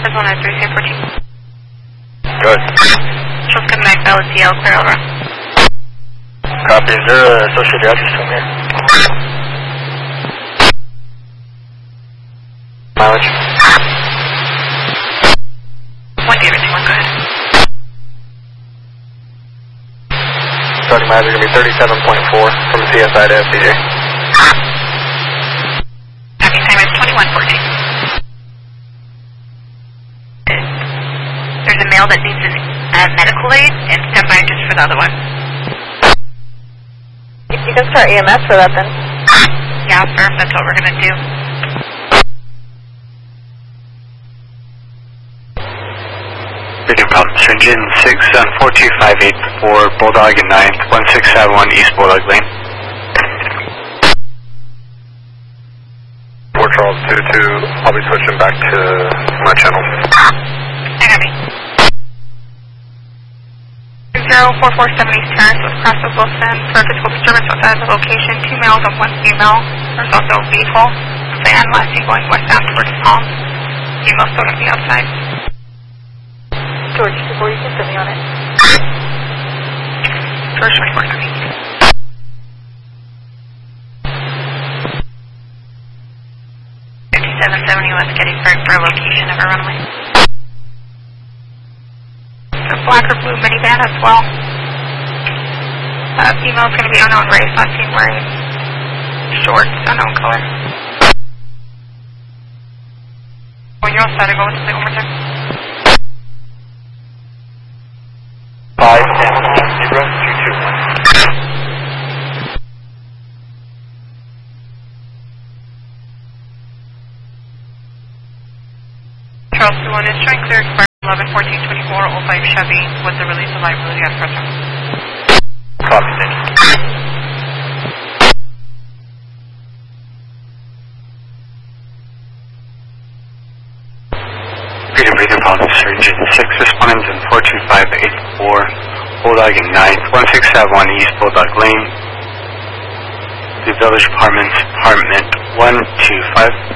Arizona 3614. Good. Charles Quebec, LCL, clear over. Copy. Is there an associated address from here? Mileage? 1821, go ahead. Starting mileage is going to be 37.4 from CSI to FCJ. Copy, time is 2114. There's a male that needs a medical aid and stand by just for the other one. You can start EMS for that then. Yeah, sir, that's what we're going to do. Reading problem. Engine 6 42584 Bulldog and 9th 1671 East Bulldog Lane. Fort Charles 22, I'll be switching back to my channel. I got me. 04470 East Terrace with Crossville Wilson for physical disturbance outside the location. 2 males and 1 female. There's also a vehicle van lasting going westbound towards Palm. Female still going to be outside. George 24, you can put me on it. George 24, copy. West Gettysburg for a location of a runway. The black or blue minivan as well. Female is going to be unknown race, not seen wearing shorts, unknown color. When you're all set, I go with something one more time. 5-0-221. Charles 21 is showing clear expired 11-14-24, 05 Chevy with the release of liability on pressure. Copy, thank you. Reading problem. Engine 6 respondents in 42584 Bulldog and 9th 1671 East Bulldog Lane. The Village Apartments, Apartment 125.